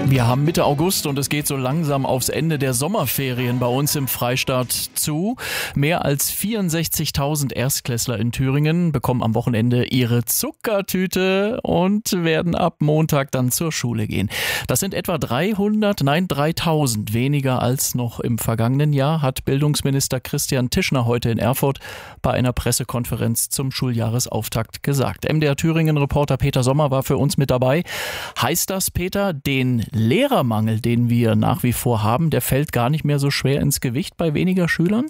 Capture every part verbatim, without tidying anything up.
Wir haben Mitte August und es geht so langsam aufs Ende der Sommerferien bei uns im Freistaat zu. Mehr als vierundsechzigtausend Erstklässler in Thüringen bekommen am Wochenende ihre Zuckertüte und werden ab Montag dann zur Schule gehen. Das sind etwa dreihundert, nein dreitausend weniger als noch im vergangenen Jahr, hat Bildungsminister Christian Tischner heute in Erfurt bei einer Pressekonferenz zum Schuljahresauftakt gesagt. M D R Thüringen-Reporter Peter Sommer war für uns mit dabei. Heißt das, Peter, den Lehrermangel, den wir nach wie vor haben, der fällt gar nicht mehr so schwer ins Gewicht bei weniger Schülern?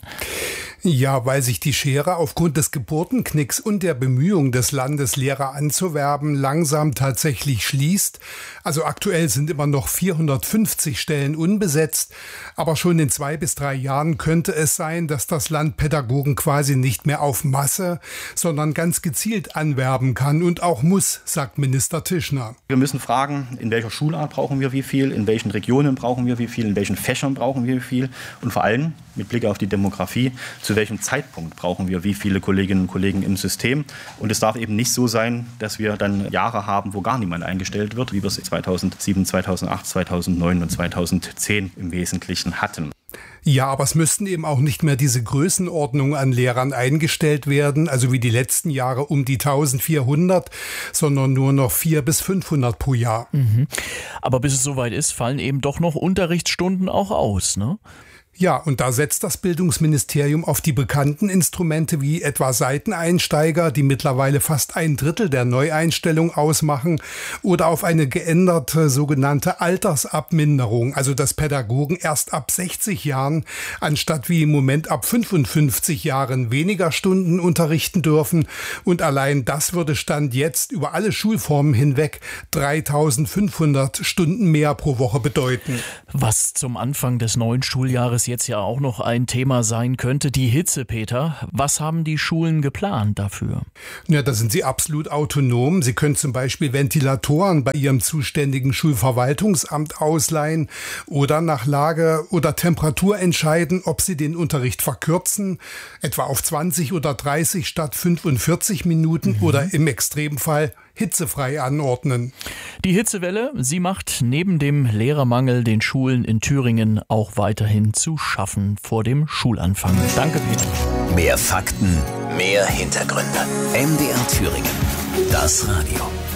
Ja, weil sich die Schere aufgrund des Geburtenknicks und der Bemühungen des Landes, Lehrer anzuwerben, langsam tatsächlich schließt. Also aktuell sind immer noch vierhundertfünfzig Stellen unbesetzt, aber schon in zwei bis drei Jahren könnte es sein, dass das Land Pädagogen quasi nicht mehr auf Masse, sondern ganz gezielt anwerben kann und auch muss, sagt Minister Tischner. Wir müssen fragen, in welcher Schulart brauchen wir wie viel, in welchen Regionen brauchen wir wie viel, in welchen Fächern brauchen wir wie viel und vor allem mit Blick auf die Demografie, zu welchem Zeitpunkt brauchen wir wie viele Kolleginnen und Kollegen im System. Und es darf eben nicht so sein, dass wir dann Jahre haben, wo gar niemand eingestellt wird, wie wir es zweitausendsieben, zweitausendacht, zweitausendneun und zweitausendzehn im Wesentlichen hatten. Ja, aber es müssten eben auch nicht mehr diese Größenordnung an Lehrern eingestellt werden, also wie die letzten Jahre um die eintausendvierhundert, sondern nur noch vierhundert bis fünfhundert pro Jahr. Mhm. Aber bis es soweit ist, fallen eben doch noch Unterrichtsstunden auch aus, ne? Ja, und da setzt das Bildungsministerium auf die bekannten Instrumente wie etwa Seiteneinsteiger, die mittlerweile fast ein Drittel der Neueinstellung ausmachen, oder auf eine geänderte sogenannte Altersabminderung, also dass Pädagogen erst ab sechzig Jahren anstatt wie im Moment ab fünfundfünfzig Jahren weniger Stunden unterrichten dürfen. Und allein das würde Stand jetzt über alle Schulformen hinweg dreitausendfünfhundert Stunden mehr pro Woche bedeuten. Was zum Anfang des neuen Schuljahres jetzt ja auch noch ein Thema sein könnte, die Hitze, Peter. Was haben die Schulen geplant dafür? Ja, da sind sie absolut autonom. Sie können zum Beispiel Ventilatoren bei ihrem zuständigen Schulverwaltungsamt ausleihen oder nach Lage oder Temperatur entscheiden, ob sie den Unterricht verkürzen, etwa auf zwanzig oder dreißig statt fünfundvierzig Minuten mhm. oder im Extremfall hitzefrei anordnen. Die Hitzewelle, sie macht neben dem Lehrermangel den Schulen in Thüringen auch weiterhin zu schaffen vor dem Schulanfang. Danke, Peter. Mehr Fakten, mehr Hintergründe. M D R Thüringen. Das Radio.